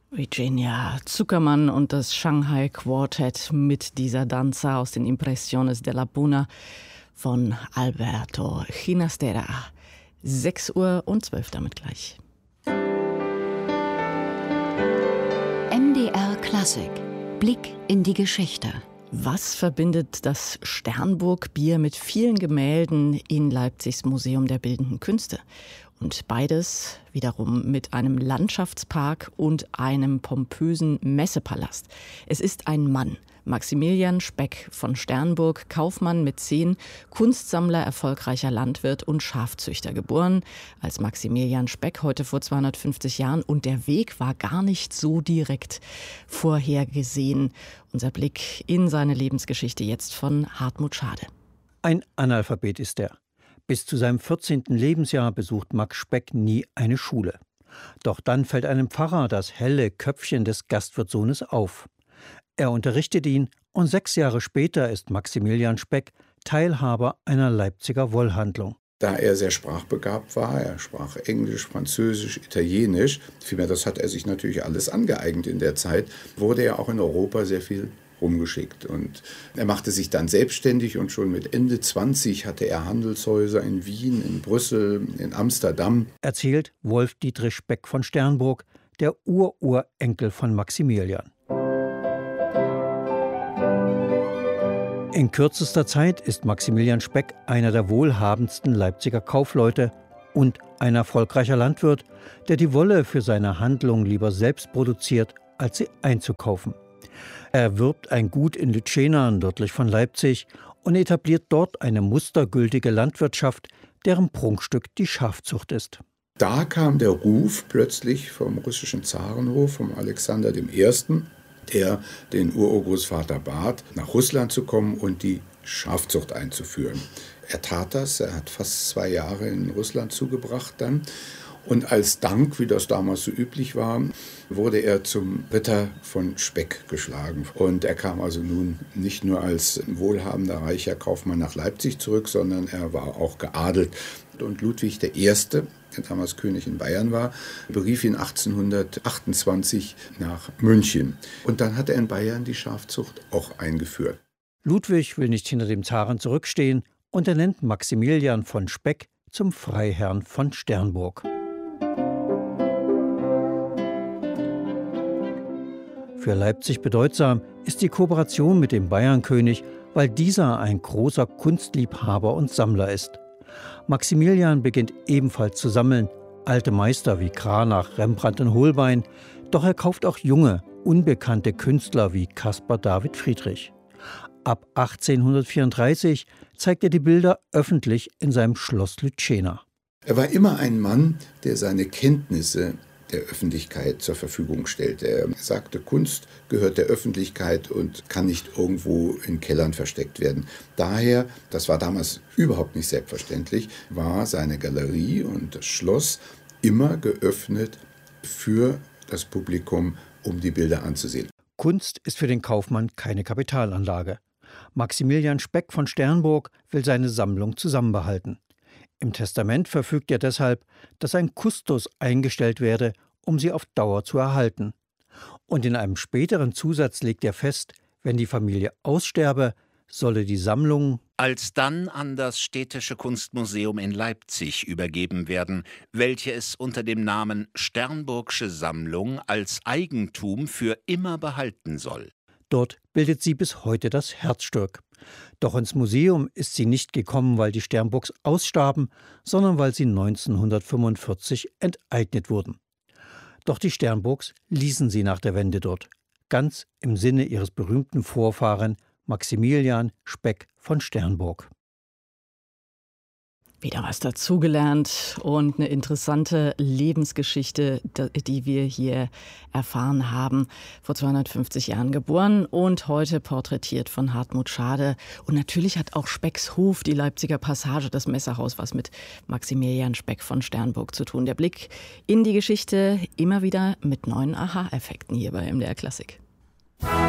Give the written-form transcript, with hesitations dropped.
Virginia Zuckermann und das Shanghai Quartet mit dieser Danza aus den Impressiones de la Puna von Alberto Ginastera. 6:12 Uhr damit gleich. MDR Klassik. Blick in die Geschichte. Was verbindet das Sternburg-Bier mit vielen Gemälden in Leipzigs Museum der Bildenden Künste? Und beides wiederum mit einem Landschaftspark und einem pompösen Messepalast. Es ist ein Mann, Maximilian Speck von Sternburg, Kaufmann, Mäzen, Kunstsammler, erfolgreicher Landwirt und Schafzüchter, geboren als Maximilian Speck heute vor 250 Jahren. Und der Weg war gar nicht so direkt vorhergesehen. Unser Blick in seine Lebensgeschichte jetzt von Hartmut Schade. Ein Analphabet ist er. Bis zu seinem 14. Lebensjahr besucht Max Speck nie eine Schule. Doch dann fällt einem Pfarrer das helle Köpfchen des Gastwirtssohnes auf. Er unterrichtet ihn und 6 Jahre später ist Maximilian Speck Teilhaber einer Leipziger Wollhandlung. Da er sehr sprachbegabt war, er sprach Englisch, Französisch, Italienisch, vielmehr das hat er sich natürlich alles angeeignet in der Zeit, wurde er auch in Europa sehr viel rumgeschickt. Und er machte sich dann selbstständig und schon mit Ende 20 hatte er Handelshäuser in Wien, in Brüssel, in Amsterdam. Erzählt Wolf Dietrich Speck von Sternburg, der Ururenkel von Maximilian. In kürzester Zeit ist Maximilian Speck einer der wohlhabendsten Leipziger Kaufleute und ein erfolgreicher Landwirt, der die Wolle für seine Handlung lieber selbst produziert, als sie einzukaufen. Er erwirbt ein Gut in Lütschena, nördlich von Leipzig, und etabliert dort eine mustergültige Landwirtschaft, deren Prunkstück die Schafzucht ist. Da kam der Ruf plötzlich vom russischen Zarenhof, vom Alexander I., der den Urgroßvater bat, nach Russland zu kommen und die Schafzucht einzuführen. Er tat das, er hat fast 2 Jahre in Russland zugebracht dann. Und als Dank, wie das damals so üblich war, wurde er zum Ritter von Speck geschlagen. Und er kam also nun nicht nur als wohlhabender, reicher Kaufmann nach Leipzig zurück, sondern er war auch geadelt. Und Ludwig I., der damals König in Bayern war, berief ihn 1828 nach München. Und dann hat er in Bayern die Schafzucht auch eingeführt. Ludwig will nicht hinter dem Zaren zurückstehen und er nennt Maximilian von Speck zum Freiherrn von Sternburg. Für Leipzig bedeutsam ist die Kooperation mit dem Bayernkönig, weil dieser ein großer Kunstliebhaber und Sammler ist. Maximilian beginnt ebenfalls zu sammeln, alte Meister wie Cranach, Rembrandt und Holbein, doch er kauft auch junge, unbekannte Künstler wie Caspar David Friedrich. Ab 1834 zeigt er die Bilder öffentlich in seinem Schloss Lütschena. Er war immer ein Mann, der seine Kenntnisse der Öffentlichkeit zur Verfügung stellte. Er sagte, Kunst gehört der Öffentlichkeit und kann nicht irgendwo in Kellern versteckt werden. Daher, das war damals überhaupt nicht selbstverständlich, war seine Galerie und das Schloss immer geöffnet für das Publikum, um die Bilder anzusehen. Kunst ist für den Kaufmann keine Kapitalanlage. Maximilian Speck von Sternburg will seine Sammlung zusammenbehalten. Im Testament verfügt er deshalb, dass ein Kustos eingestellt werde, um sie auf Dauer zu erhalten. Und in einem späteren Zusatz legt er fest, wenn die Familie aussterbe, solle die Sammlung alsdann an das Städtische Kunstmuseum in Leipzig übergeben werden, welche es unter dem Namen Sternburgsche Sammlung als Eigentum für immer behalten soll. Dort bildet sie bis heute das Herzstück. Doch ins Museum ist sie nicht gekommen, weil die Sternburgs ausstarben, sondern weil sie 1945 enteignet wurden. Doch die Sternburgs ließen sie nach der Wende dort, ganz im Sinne ihres berühmten Vorfahren Maximilian Speck von Sternburg. Wieder was dazugelernt und eine interessante Lebensgeschichte, die wir hier erfahren haben. Vor 250 Jahren geboren und heute porträtiert von Hartmut Schade. Und natürlich hat auch Specks Hof, die Leipziger Passage, das Messerhaus, was mit Maximilian Speck von Sternburg zu tun. Der Blick in die Geschichte immer wieder mit neuen Aha-Effekten hier bei MDR Klassik.